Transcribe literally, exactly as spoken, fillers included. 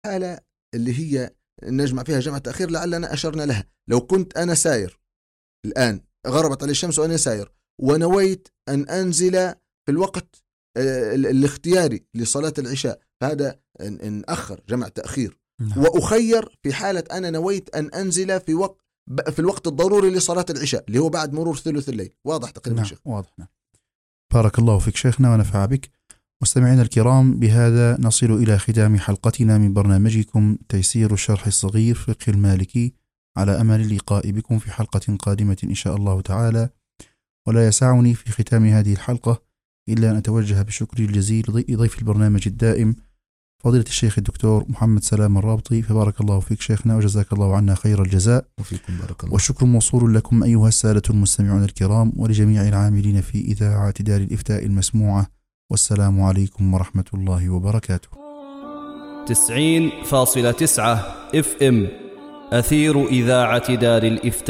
الحالة اللي هي نجمع فيها جمع تأخير لعلنا أشرنا لها، لو كنت أنا ساير الآن غربت علي الشمس وأنا ساير ونويت أن أنزل في الوقت الاختياري لصلاة العشاء، فهذا نأخر جمع تأخير. وأخير في حالة أنا نويت أن أنزل في وقت في الوقت الضروري لصلاة العشاء اللي هو بعد مرور ثلث الليل. واضح تقريبا نعم. شيخ؟ واضح. نعم. بارك الله فيك شيخنا ونفع بك. مستمعينا الكرام، بهذا نصل إلى ختام حلقتنا من برنامجكم تيسير الشرح الصغير فقه المالكي، على أمل اللقاء بكم في حلقة قادمة إن شاء الله تعالى. ولا يسعني في ختام هذه الحلقة إلا أن أتوجه بشكر الجزيل لضيف البرنامج الدائم فضيلة الشيخ الدكتور محمد سلام الرابطي، فبارك الله فيك شيخنا وجزاك الله عنا خير الجزاء. وفيكم بارك الله. والشكر موصول لكم أيها السادة المستمعون الكرام، ولجميع العاملين في إذاعة دار الإفتاء المسموعة. والسلام عليكم ورحمة الله وبركاته. تسعين فاصلة تسعة اف ام أثير إذاعة دار الإفتاء.